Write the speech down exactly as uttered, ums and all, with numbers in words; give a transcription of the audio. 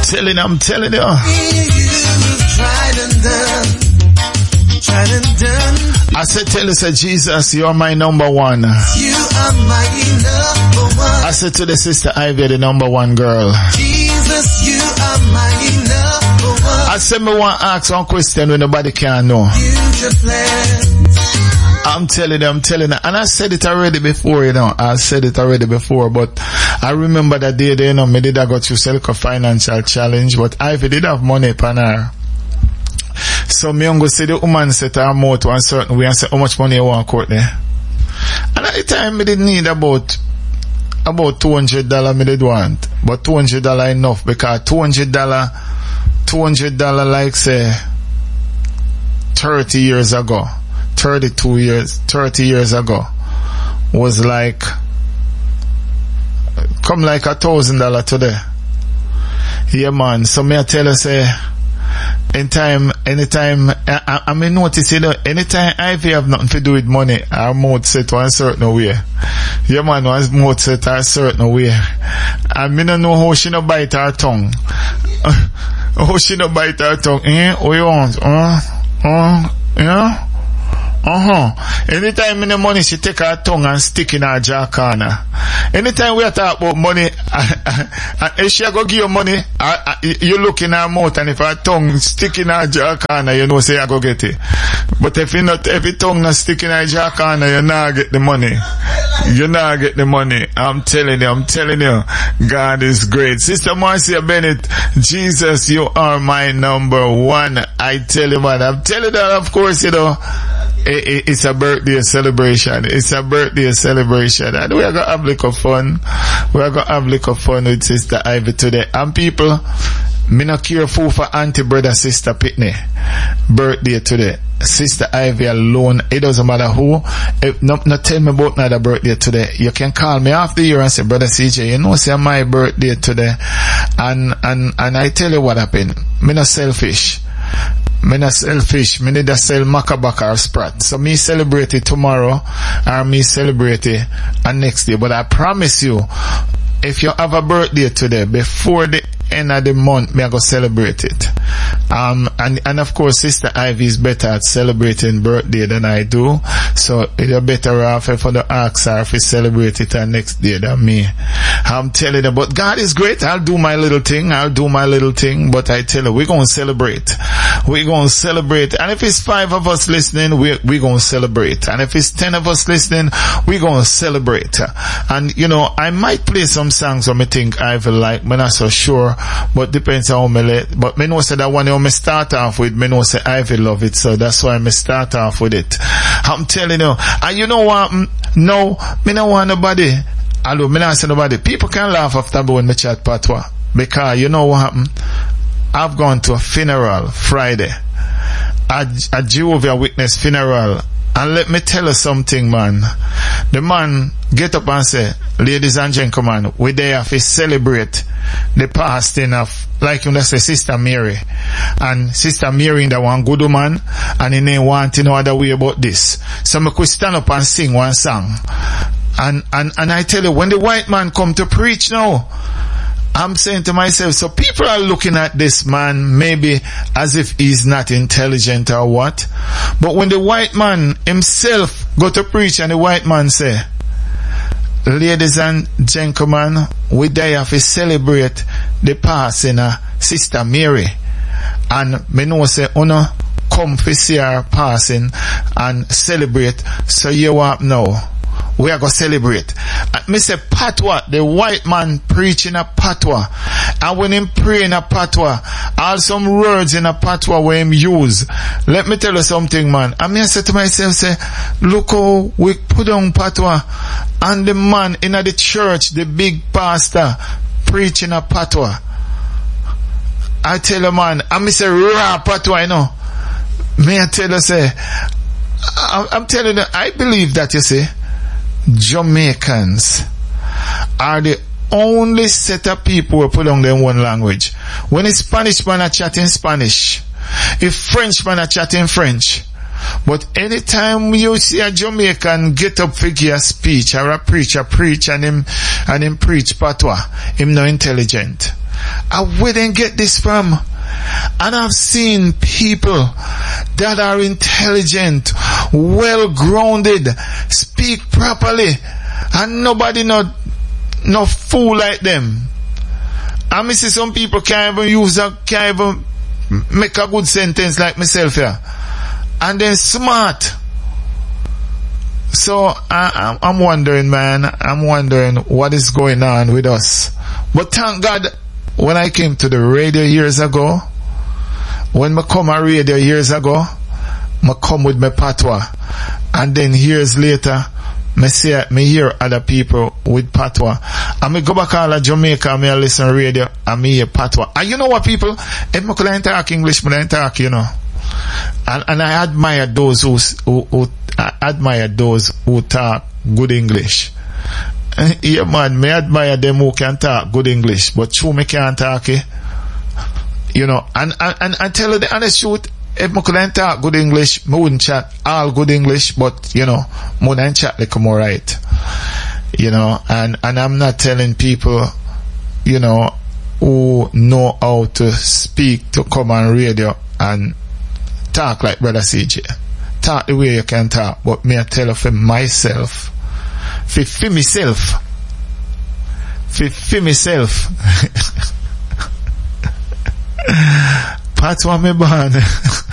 telling you, I'm telling you. I said, tell us, Jesus, you're my number one. You are my number one. I said to the sister Ivy, the number one girl. Jesus, you are my number one. I said, me want to ask one question when nobody can know. I'm telling you, I'm telling you. And I said it already before, you know. I said it already before, but I remember that day, you know, me did I got through a financial challenge, but Ivy did have money upon her. So me go see the woman set her mouth one certain way and say, how much money you want out there? And at the time, me did need about, about two hundred dollars me did want. But two hundred dollars enough, because two hundred dollars, two hundred dollars like say, thirty years ago, thirty-two years, thirty years ago, was like, come like a thousand dollars today. Yeah man, so me I tell her say, anytime, anytime, I, I mean notice, you know, anytime Ivy have nothing to do with money, our mouth set one certain way. Yeah man, one mouth set a certain way. I mean, I know how she no bite her tongue. How she no bite her tongue, eh? What you want? Uh, uh, yeah? Uh-huh. Anytime in the money, she take her tongue and stick in her jaw corner. Anytime we talk about money, uh, uh, uh, if she go give you money, uh, uh, you look in her mouth, and if her tongue stick in her jaw corner, you know, say I go get it. But if you not, if your tongue not stick in her jaw corner, you not get the money. You not get the money. I'm telling you, I'm telling you, God is great. Sister Marcia Bennett, Jesus, you are my number one. I tell you, man, I'm telling you that, of course, you know, it's a birthday celebration. It's a birthday celebration. And we are going to have a little fun. We are going to have a little fun with Sister Ivy today. And people, me not careful for auntie, brother, sister Pitney. Birthday today. Sister Ivy alone. It doesn't matter who. If not, not tell me about another birthday today. You can call me after the year and say, Brother C J, you know, say my birthday today. And, and, and I tell you what happened. Me not selfish. Me not selfish. Me need to sell Macabaka or Sprat. So me celebrate it tomorrow or me celebrate it and next day. But I promise you, if you have a birthday today, before the end of the month, me I go celebrate it. Um, and, and of course, Sister Ivy is better at celebrating birthday than I do. So you're better off if you ask her if you celebrate it the next day than me. I'm telling you, but God is great. I'll do my little thing. I'll do my little thing. But I tell you, we're going to celebrate. We're going to celebrate. And if it's five of us listening, we're, we're going to celebrate. And if it's ten of us listening, we're going to celebrate. And, you know, I might play some songs I think Ivy like. I'm not so sure. But depends on how me let. But me know say that one I me start off with, me know say Ivy love it. So that's why me start off with it. I'm telling you. And you know what? No, me don't want nobody. Hello, me not say nobody. People can laugh after when me chat patois. Because you know what happened? I've gone to a funeral Friday. A, a Jehovah Witness funeral. And let me tell you something, man. The man get up and say, ladies and gentlemen, we there to celebrate the passing of, like you know, say, Sister Mary. And Sister Mary in the one good woman, and he ain't want to know other way about this. So I could stand up and sing one song. And, and, and I tell you, when the white man come to preach now, I'm saying to myself, so people are looking at this man maybe as if he's not intelligent or what. But when the white man himself go to preach and the white man say, ladies and gentlemen, we there to celebrate the passing of Sister Mary. And me know say, uno come to see her passing and celebrate. So you want now. We are going to celebrate. Uh, Mister Patois, the white man preaching a patois. And when him pray in a patois, all some words in a patois where him use. Let me tell you something, man. I mean, I say to myself, say, look how we put on patois. And the man in the church, the big pastor, preaching a patois. I tell you, man, I mean, say, raw patois, you know. May I tell you, say, I, I'm telling you, I believe that, you see, Jamaicans are the only set of people who put on their one language. When a Spanish man are chatting Spanish, if French man are chatting French, but anytime you see a Jamaican get up for give a speech or a preacher preach and him and him preach patois, him no intelligent. I where they get this from? And I've seen people that are intelligent, well grounded, speak properly, and nobody not no fool like them. And me see some people can't even use a can't even make a good sentence like myself here. And then smart. So I, I'm wondering, man, I'm wondering what is going on with us. But thank God, when I came to the radio years ago, when I come on radio years ago, I come with my patois. And then years later, me see, me hear other people with patois. And me go back all to Jamaica and me listen radio and me hear patois. And you know what, people? If I couldn't talk English, I don't talk, you know. And, and I admire those who, who, who I admire those who talk good English. Yeah, man, me admire them who can talk good English, but true me can't talk it. You know, and, and, and I tell you the honest truth, if I couldn't talk good English, I wouldn't chat all good English, but, you know, I wouldn't chat like more right. You know, and, and I'm not telling people, you know, who know how to speak to come on radio and talk like Brother C J. Talk the way you can talk, but me I tell you for myself, for, for myself, for, for myself, patois me born.